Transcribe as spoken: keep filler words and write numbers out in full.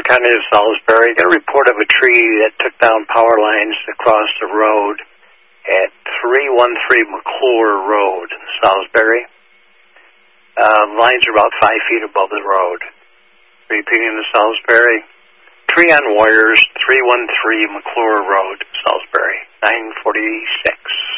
County of Salisbury. Got a report of a tree that took down power lines across the road at three one three McClure Road in Salisbury. Uh, lines are about five feet above the road. Repeating the Salisbury. Tree on wires, three one three McClure Road, Salisbury, nine forty-six.